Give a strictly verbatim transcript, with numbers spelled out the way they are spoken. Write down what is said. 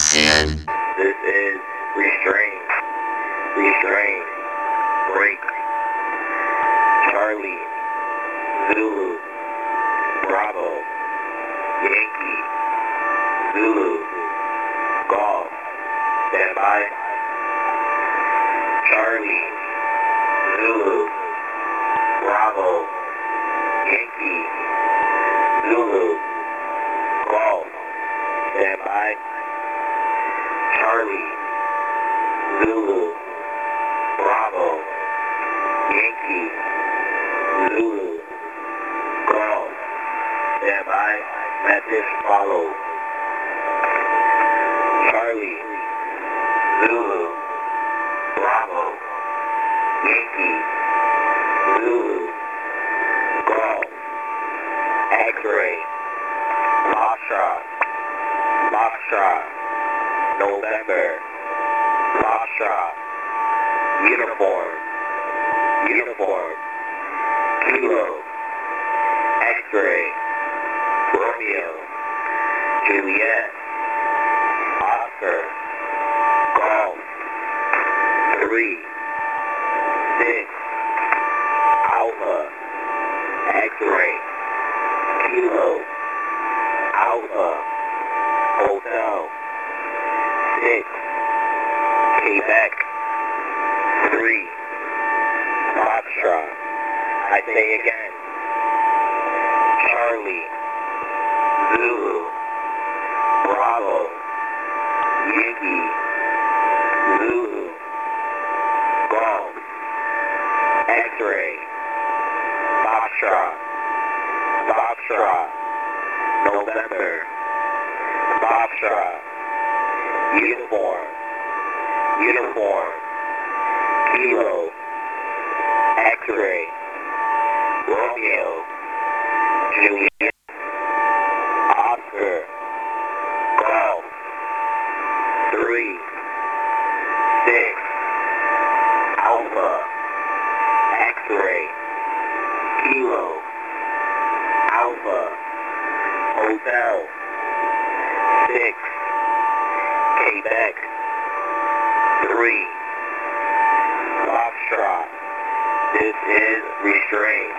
ten. This is restraint. Restraint. Break. Charlie. Zulu. Bravo. Yankee. Zulu. Golf. Stand by. Charlie. Zulu. Bravo. Yankee. Zulu. Golf. Stand by. Charlie. Zulu. Bravo. Yankee. Zulu. Golf. Stand by. Message follows. Charlie. Zulu. Bravo. Yankee. Zulu. Golf. X-ray. Foxtrot. Foxtrot. November. Foxtrot. Uniform. Uniform. Kilo. X-ray. Romeo. Juliet. Oscar. Golf. Three. Six. Alpha. X-ray. Kilo. Alpha. Hotel. Six. Quebec. Three. Foxtrot. I say again. Charlie. Zulu. Bravo. Yankee. Zulu. Golf. X-ray. Foxtrot. Foxtrot. November. Foxtrot. Uniform. Uniform. Kilo. X-ray. Romeo. Juliet. Oscar. Golf. Three. Six. Alpha. X-ray.